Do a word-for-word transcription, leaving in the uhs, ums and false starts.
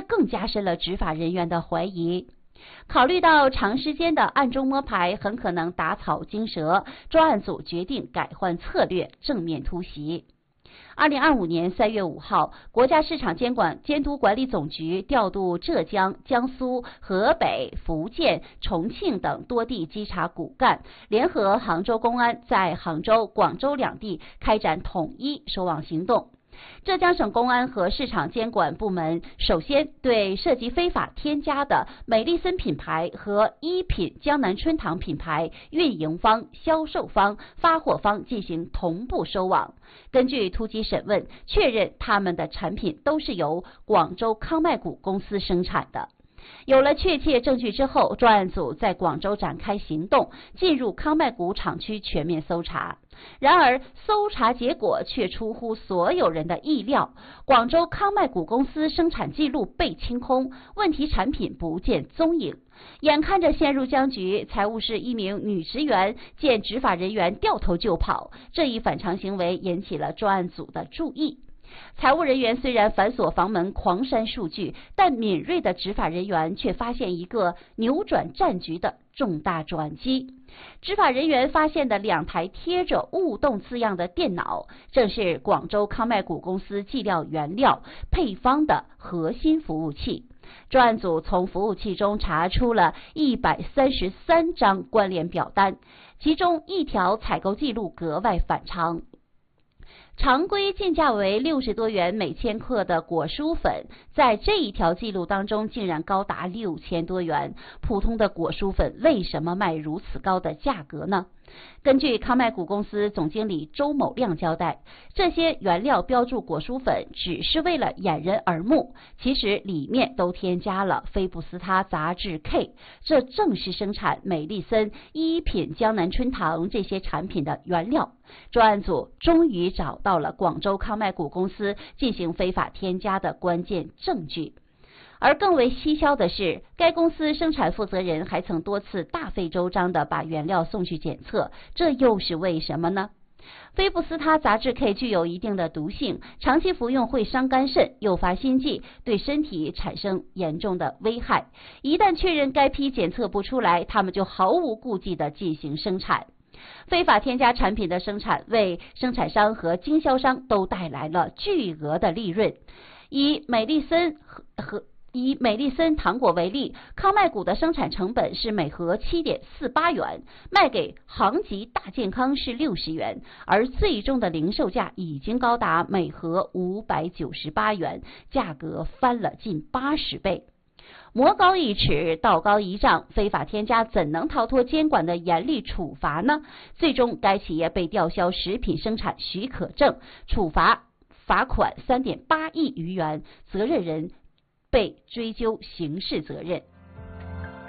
更加深了执法人员的怀疑。考虑到长时间的暗中摸排很可能打草惊蛇，专案组决定改换策略，正面突袭。二零二五年三月五号，国家市场监管监督管理总局调度浙江、江苏、河北、福建、重庆等多地稽查骨干，联合杭州公安在杭州、广州两地开展统一收网行动。浙江省公安和市场监管部门首先对涉及非法添加的美丽森品牌和一品江南春堂品牌运营方、销售方、发货方进行同步收网。根据突击审问，确认他们的产品都是由广州康麦谷公司生产的。有了确切证据之后，专案组在广州展开行动，进入康麦谷厂区全面搜查。然而，搜查结果却出乎所有人的意料，广州康麦谷公司生产记录被清空，问题产品不见踪影。眼看着陷入僵局，财务室一名女职员见执法人员掉头就跑，这一反常行为引起了专案组的注意。财务人员虽然反锁房门狂删数据，但敏锐的执法人员却发现一个扭转战局的重大转机。执法人员发现的两台贴着勿动字样的电脑，正是广州康麦谷公司计料原料配方的核心服务器。专案组从服务器中查出了一百三十三张关联表单，其中一条采购记录格外反常。常规进价为六十多元每千克的果蔬粉，在这一条记录当中竟然高达六千多元。普通的果蔬粉为什么卖如此高的价格呢？根据康麦谷公司总经理周某亮交代，这些原料标注果蔬粉只是为了掩人耳目，其实里面都添加了菲布斯他杂质 K， 这正是生产美丽森、一品江南春堂这些产品的原料。专案组终于找到了广州康麦谷公司进行非法添加的关键证据。而更为蹊跷的是，该公司生产负责人还曾多次大费周章地把原料送去检测，这又是为什么呢？菲布斯他杂质 K 具有一定的毒性，长期服用会伤肝肾，诱发心悸，对身体产生严重的危害。一旦确认该批检测不出来，他们就毫无顾忌地进行生产。非法添加产品的生产为生产商和经销商都带来了巨额的利润。以美丽森和和以美丽森糖果为例，康麦谷的生产成本是每盒 七点四八元，卖给杭吉大健康是六十元，而最终的零售价已经高达每盒五百九十八元，价格翻了近八十倍。魔高一尺，道高一丈，非法添加怎能逃脱监管的严厉处罚呢？最终，该企业被吊销食品生产许可证，处罚罚款 三点八亿余元，责任人被追究刑事责任。